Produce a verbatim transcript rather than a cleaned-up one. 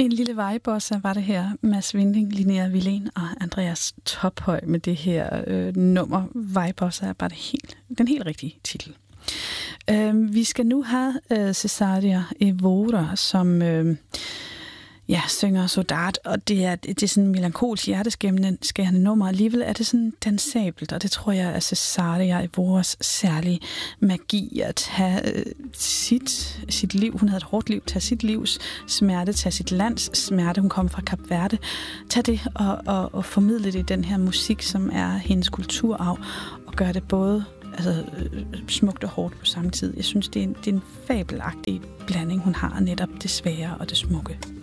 En lille vejbossa var det her. Mads Vinding, Linnea Vilen og Andreas Tophøj med det her øh, nummer. Vejbossa er bare det helt, den helt rigtige titel. Øh, vi skal nu have øh, Cesaria Evora, som... Øh, Ja, synger Soldat, og det er, det er sådan en melankolsk hjerteskærende nummer. Alligevel er det sådan dansabelt, og det tror jeg er Cesaria Evoras særlige magi at have øh, sit, sit liv. Hun havde et hårdt liv. Tage sit livs smerte, tage sit lands smerte. Hun kom fra Kap Verde. Tag det og, og, og formidle det i den her musik, som er hendes kulturarv, og gøre det både altså, øh, smukt og hårdt på samme tid. Jeg synes, det er en, det er en fabelagtig blanding, hun har netop det svære og det smukke.